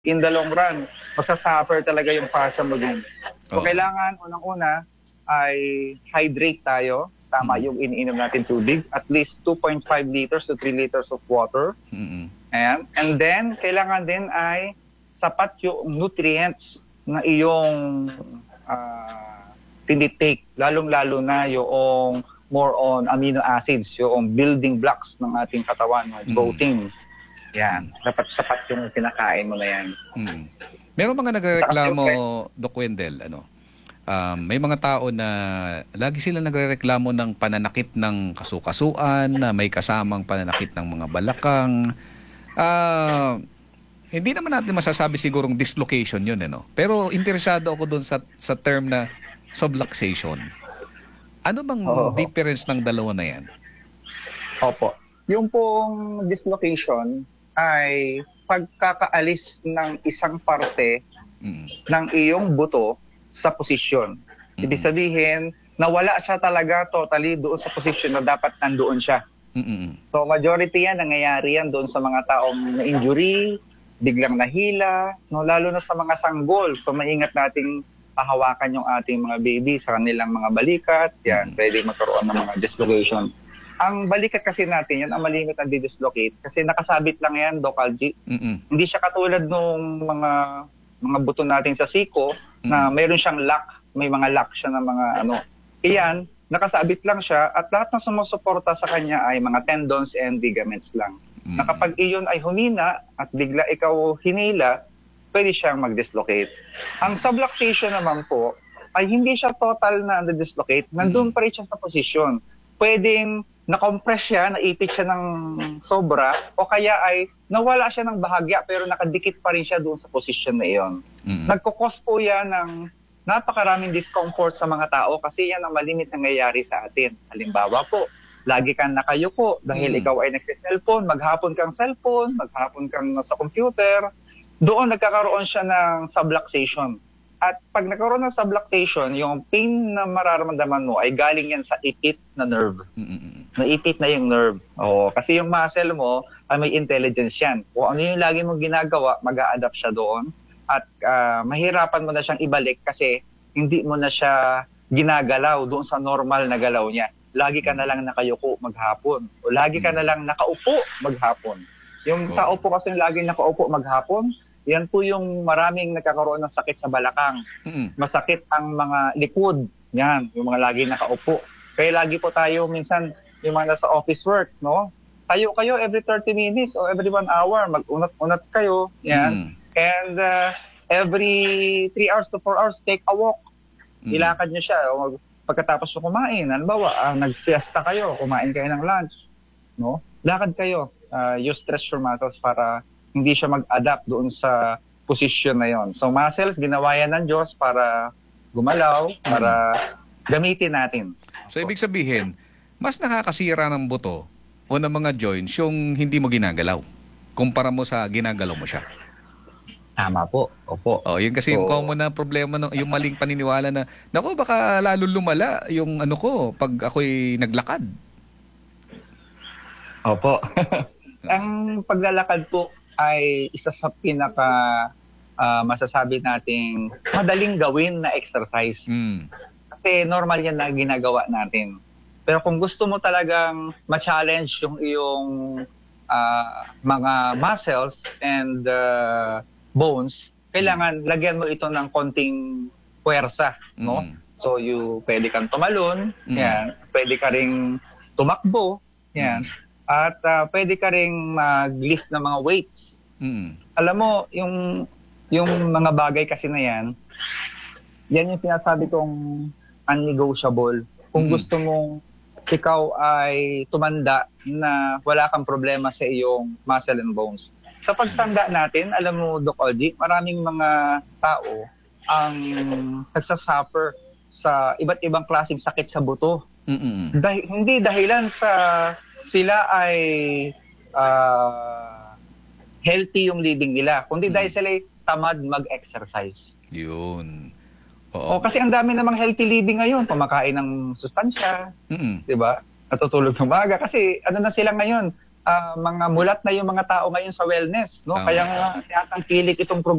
in the long run, masasuffer talaga yung pasa mo din. So, Oo. kailangan, unang-una, ay hydrate tayo. Tama yung iniinom natin tubig. At least 2.5 liters to 3 liters of water. Ayan. And then, kailangan din ay sapat yung nutrients na iyong tinitake. Lalong-lalo na yung more on amino acids, yung building blocks ng ating katawan, protein. Yan. Dapat sapat yung kinakain mo na yan. Meron mga nagrereklamo, Doc Wendell, may mga tao na lagi sila nagrereklamo ng pananakit ng kasukasuan, na may kasamang pananakit ng mga balakang. Hindi naman natin masasabi sigurong dislocation yun, Pero interesado ako doon sa term na subluxation. Ano bang difference ng dalawa na yan? Opo. Yung pong dislocation ay pagkakaalis ng isang parte ng iyong buto sa posisyon. Ibig sabihin, nawala siya talaga totally doon sa posisyon na dapat nandoon siya. So majority yan, nangyayari yan doon sa mga taong na-injury, biglang nahila, lalo na sa mga sanggol. So maingat nating pahawakan yung ating mga baby sa kanilang mga balikat. Yan, pwede magkaroon ng mga dislocation. Ang balikat kasi natin, yan ang malimit ang didislocate kasi nakasabit lang yan, Doc Algie. Hindi siya katulad nung mga buto natin sa siko na mayroon siyang lock, may mga lock siya ng mga Iyan, nakasabit lang siya at lahat ng sumusuporta sa kanya ay mga tendons and ligaments lang. Na kapag iyon ay humina at bigla ikaw hinila, pwede siyang mag-dislocate. Ang subluxation naman po ay hindi siya total na dislocate, nandun pa rin siya sa posisyon. Pwedeng na-compress siya, naipit siya ng sobra, o kaya ay nawala siya ng bahagya pero nakadikit pa rin siya doon sa posisyon na iyon. Nagkukos po yan ng napakaraming discomfort sa mga tao kasi yan ang malimit na nangyayari sa atin. Halimbawa po, lagi kang nakayuko dahil ikaw ay nagsiselfone, maghapon kang cellphone, maghapon kang sa computer, doon nagkakaroon siya ng subluxation. At pag nagkaroon ng subluxation, yung pain na mararamdaman mo ay galing yan sa ipit na nerve. Naipit na yung nerve. Kasi yung muscle mo ay may intelligence yan. Kung ano yung lagi mong ginagawa, mag-a-adapt siya doon. At mahirapan mo na siyang ibalik kasi hindi mo na siya ginagalaw doon sa normal na galaw niya. Lagi ka na lang nakayuko maghapon. O lagi ka na lang nakaupo maghapon. Yung tao po kasi lagi nakaupo maghapon, yan po yung maraming nagkakaroon ng sakit sa balakang. Masakit ang mga likod. Yan, yung mga lagi nakaupo. Kaya lagi po tayo minsan, yung mga nasa office work, tayo kayo every 30 minutes o every 1 hour, mag-unat-unat kayo. Yan. And every 3 hours to 4 hours, take a walk. Ilakad nyo siya. Pagkatapos nyo kumain, halimbawa, nag-fiesta kayo, kumain kayo ng lunch. Lakad kayo. Use stretch your muscles para hindi siya mag-adapt doon sa posisyon na yon. So muscles, ginawa yan ng Diyos para gumalaw, para gamitin natin. So ibig sabihin, mas nakakasira ng buto o ng mga joints yung hindi mo ginagalaw kumpara mo sa ginagalaw mo siya. Tama po. Opo. Yun kasi yung common na problema, yung maling paniniwala na, naku, baka lalo lumala yung ko pag ako'y naglakad. Opo. Ang paglalakad po ay isa sa pinaka masasabi nating madaling gawin na exercise. Kasi normal yan na ginagawa natin. Pero kung gusto mo talagang ma-challenge yung iyong mga muscles and bones, kailangan lagyan mo ito ng konting puwersa, So pwede kang tumalon, yan. Pwede ka ring tumakbo, yan. At pwede ka ring mag-lift ng mga weights. Alam mo, yung mga bagay kasi na yan yung sinasabi kong unnegotiable. Kung gusto mong ikaw ay tumanda na wala kang problema sa iyong muscle and bones. Sa pagtanda natin, alam mo, Doc Algie, maraming mga tao ang nagsasuffer sa iba't ibang klaseng sakit sa buto. Hindi dahilan sa sila ay healthy yung living nila, kundi dahil sila ay tamad mag-exercise. Yun. Kasi ang dami namang healthy living ngayon, kumakain ng sustansya, di ba? Natutulog ng maga. Kasi ano na sila ngayon, mga mulat na yung mga tao ngayon sa wellness, no? Tama. Kaya nga tiyatangkilik itong